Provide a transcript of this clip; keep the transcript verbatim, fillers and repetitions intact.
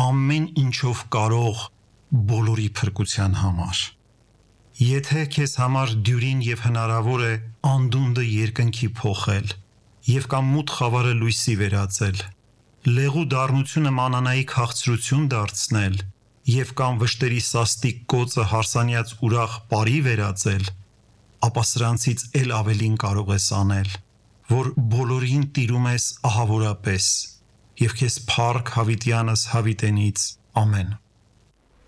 ամեն ինչով կարող բոլորի փրկության համար։ Եթե քեզ համար դյուրին եւ հնարավոր է անդունդը երկնքի փոխել եւ կամ մութ խավարը լույսի վերածել, լեղու դառնությունը մանանայի քաղցրություն դարձնել եւ կամ վշտերի սաստիկ գոցը հարսանյաց ուրախ բարի վերածել, ապա սրանցից էլ ավելին կարող ես անել, որ բոլորին տիրում ես ահավորապես եւ քեզ փառք հավիտյանս հավիտենից ամեն